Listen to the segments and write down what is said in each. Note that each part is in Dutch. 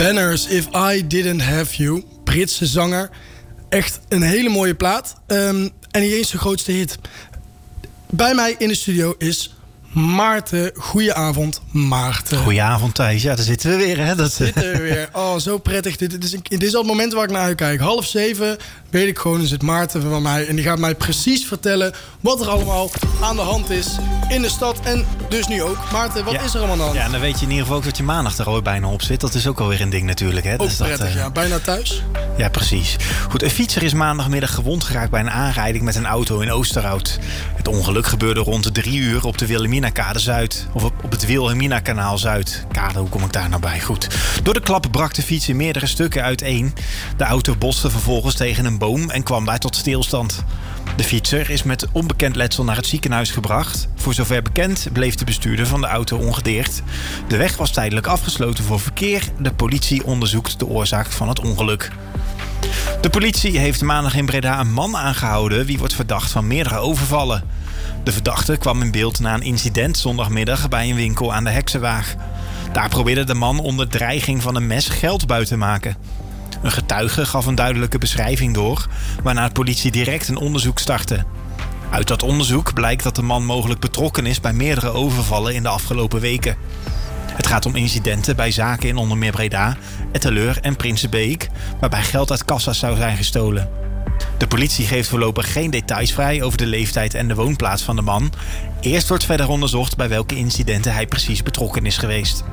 Banners, If I Didn't Have You. Britse zanger. Echt een hele mooie plaat. En niet eens de grootste hit. Bij mij in de studio is Maarten. Goedenavond, Maarten. Goedenavond, Thijs. Ja, daar zitten we weer, hè? Zitten we weer. Oh, zo prettig. Dit is al het moment waar ik naar uitkijk. 6:30 weet ik gewoon, er zit Maarten van mij. En die gaat mij precies vertellen wat er allemaal aan de hand is in de stad. En dus nu ook. Maarten, wat is er allemaal aan de hand? Ja, en dan weet je in ieder geval ook dat je maandag er al bijna op zit. Dat is ook alweer een ding natuurlijk, hè? Ook dus prettig, ja. Bijna thuis. Ja, precies. Goed, een fietser is maandagmiddag gewond geraakt bij een aanrijding met een auto in Oosterhout. Het ongeluk gebeurde rond de 3 uur op de Wilhelmina-kade Zuid. Of op het Wilhelmina-kanaal Zuid. Kade, hoe kom ik daar nou bij? Goed. Door de klap brak de fiets in meerdere stukken uiteen. De auto botste vervolgens tegen een boom en kwam daar tot stilstand. De fietser is met onbekend letsel naar het ziekenhuis gebracht. Voor zover bekend bleef de bestuurder van de auto ongedeerd. De weg was tijdelijk afgesloten voor verkeer. De politie onderzoekt de oorzaak van het ongeluk. De politie heeft maandag in Breda een man aangehouden wie wordt verdacht van meerdere overvallen. De verdachte kwam in beeld na een incident zondagmiddag bij een winkel aan de Heksenwaag. Daar probeerde de man onder dreiging van een mes geld buiten te maken. Een getuige gaf een duidelijke beschrijving door, waarna de politie direct een onderzoek startte. Uit dat onderzoek blijkt dat de man mogelijk betrokken is bij meerdere overvallen in de afgelopen weken. Het gaat om incidenten bij zaken in onder meer Breda, Etteleur en Prinsenbeek, waarbij geld uit kassa's zou zijn gestolen. De politie geeft voorlopig geen details vrij over de leeftijd en de woonplaats van de man. Eerst wordt verder onderzocht bij welke incidenten hij precies betrokken is geweest.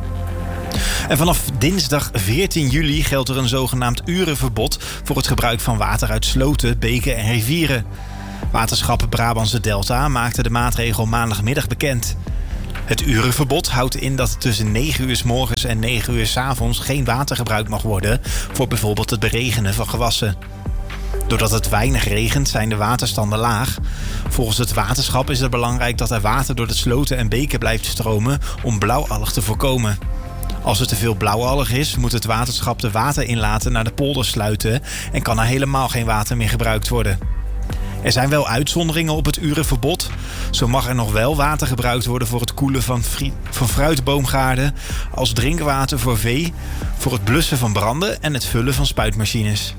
En vanaf dinsdag 14 juli geldt er een zogenaamd urenverbod voor het gebruik van water uit sloten, beken en rivieren. Waterschap Brabantse Delta maakte de maatregel maandagmiddag bekend. Het urenverbod houdt in dat tussen 9 uur 's morgens en 9 uur 's avonds geen water gebruikt mag worden voor bijvoorbeeld het beregenen van gewassen. Doordat het weinig regent zijn de waterstanden laag. Volgens het waterschap is het belangrijk dat er water door de sloten en beken blijft stromen om blauwalg te voorkomen. Als er te veel blauwalg is, moet het waterschap de waterinlaten naar de polder sluiten en kan er helemaal geen water meer gebruikt worden. Er zijn wel uitzonderingen op het urenverbod. Zo mag er nog wel water gebruikt worden voor het koelen van fruitboomgaarden, als drinkwater voor vee, voor het blussen van branden en het vullen van spuitmachines.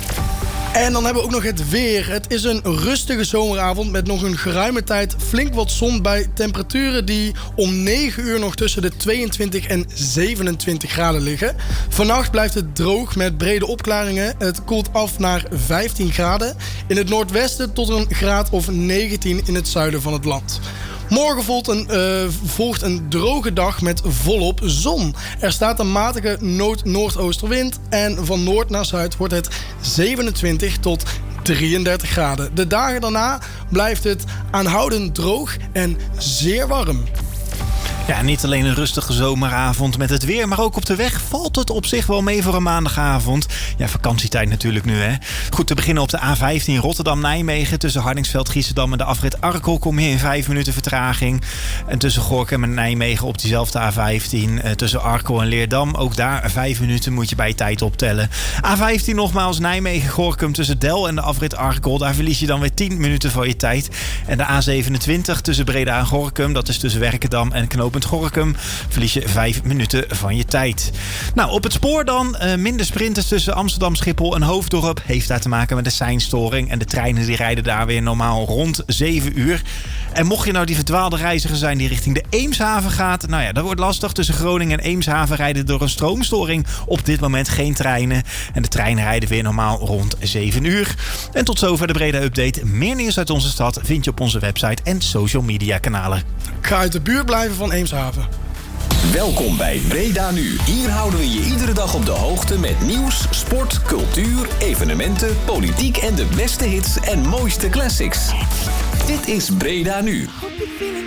En dan hebben we ook nog het weer. Het is een rustige zomeravond met nog een geruime tijd flink wat zon bij temperaturen die om 9 uur nog tussen de 22 en 27 graden liggen. Vannacht blijft het droog met brede opklaringen. Het koelt af naar 15 graden. In het noordwesten tot een graad of 19 in het zuiden van het land. Morgen volgt een droge dag met volop zon. Er staat een matige noordoosterwind en van noord naar zuid wordt het 27 tot 33 graden. De dagen daarna blijft het aanhoudend droog en zeer warm. Ja, niet alleen een rustige zomeravond met het weer, maar ook op de weg valt het op zich wel mee voor een maandagavond. Ja, vakantietijd natuurlijk nu, hè. Goed, te beginnen op de A15 Rotterdam-Nijmegen. Tussen Hardingsveld-Giessendam en de afrit Arkel kom je in 5 minuten vertraging. En tussen Gorinchem en Nijmegen op diezelfde A15. Tussen Arkel en Leerdam, ook daar 5 minuten moet je bij je tijd optellen. A15 nogmaals Nijmegen-Gorinchem tussen Del en de afrit Arkel. Daar verlies je dan weer 10 minuten van je tijd. En de A27 tussen Breda en Gorinchem, dat is tussen Werkendam en knooppunt Gorinchem, verlies je 5 minuten van je tijd. Nou, op het spoor dan. Minder sprinters tussen Amsterdam, Schiphol en Hoofddorp. Heeft daar te maken met de seinstoring. En de treinen die rijden daar weer normaal rond 7 uur. En mocht je nou die verdwaalde reiziger zijn die richting de Eemshaven gaat, nou ja, dat wordt lastig. Tussen Groningen en Eemshaven rijden door een stroomstoring op dit moment geen treinen. En de treinen rijden weer normaal rond 7 uur. En tot zover de Breda Update. Meer nieuws uit onze stad vind je op onze website en social media kanalen. Ga uit de buurt blijven van Eemshaven. Welkom bij Breda Nu. Hier houden we je iedere dag op de hoogte met nieuws, sport, cultuur, evenementen, politiek en de beste hits en mooiste classics. Dit is Breda Nu.